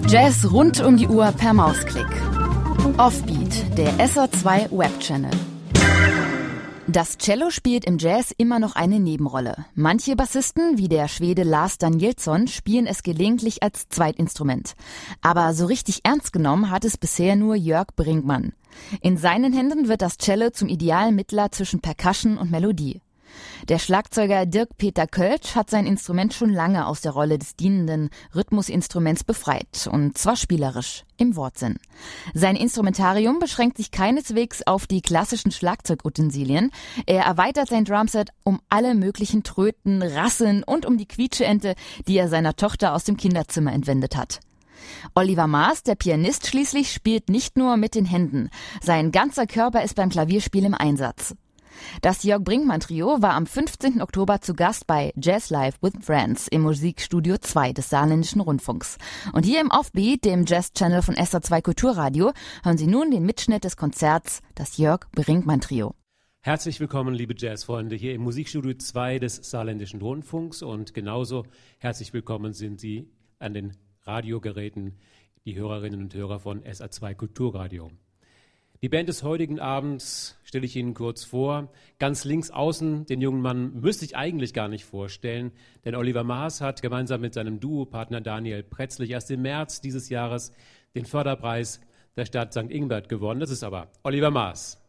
Jazz rund um die Uhr per Mausklick. Offbeat, der SR2 Web-Channel. Das Cello spielt im Jazz immer noch eine Nebenrolle. Manche Bassisten, wie der Schwede Lars Danielsson, spielen es gelegentlich als Zweitinstrument. Aber so richtig ernst genommen hat es bisher nur Jörg Brinkmann. In seinen Händen wird das Cello zum idealen Mittler zwischen Percussion und Melodie. Der Schlagzeuger Dirk-Peter Kölsch hat sein Instrument schon lange aus der Rolle des dienenden Rhythmusinstruments befreit, und zwar spielerisch, im Wortsinn. Sein Instrumentarium beschränkt sich keineswegs auf die klassischen Schlagzeugutensilien. Er erweitert sein Drumset um alle möglichen Tröten, Rasseln und um die Quietscheente, die er seiner Tochter aus dem Kinderzimmer entwendet hat. Oliver Maas, der Pianist schließlich, spielt nicht nur mit den Händen. Sein ganzer Körper ist beim Klavierspiel im Einsatz. Das Jörg Brinkmann Trio war am 15. Oktober zu Gast bei Jazz Live with Friends im Musikstudio 2 des Saarländischen Rundfunks. Und hier im Offbeat, dem Jazz-Channel von SR2 Kulturradio, hören Sie nun den Mitschnitt des Konzerts, das Jörg Brinkmann Trio. Herzlich willkommen, liebe Jazzfreunde, hier im Musikstudio 2 des Saarländischen Rundfunks, und genauso herzlich willkommen sind Sie an den Radiogeräten, die Hörerinnen und Hörer von SR2 Kulturradio. Die Band des heutigen Abends stelle ich Ihnen kurz vor. Ganz links außen, den jungen Mann müsste ich eigentlich gar nicht vorstellen, denn Oliver Maas hat gemeinsam mit seinem Duopartner Daniel Pretzlich erst im März dieses Jahres den Förderpreis der Stadt St. Ingbert gewonnen. Das ist aber Oliver Maas.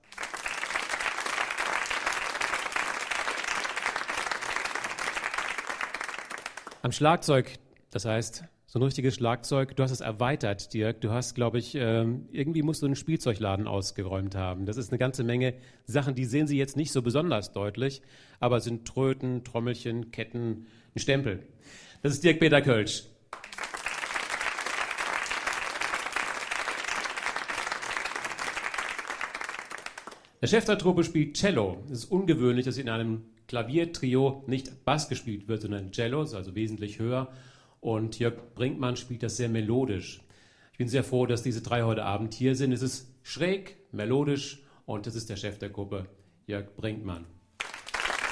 Am Schlagzeug, das heißt so ein richtiges Schlagzeug, du hast es erweitert, Dirk. Du hast, glaube ich, irgendwie musst du einen Spielzeugladen ausgeräumt haben. Das ist eine ganze Menge Sachen, die sehen Sie jetzt nicht so besonders deutlich, aber sind Tröten, Trommelchen, Ketten, ein Stempel. Das ist Dirk-Peter Kölsch. Der Chef der Truppe spielt Cello. Es ist ungewöhnlich, dass in einem Klaviertrio nicht Bass gespielt wird, sondern Cello, also wesentlich höher. Und Jörg Brinkmann spielt das sehr melodisch. Ich bin sehr froh, dass diese drei heute Abend hier sind. Es ist schräg, melodisch, und das ist der Chef der Gruppe, Jörg Brinkmann.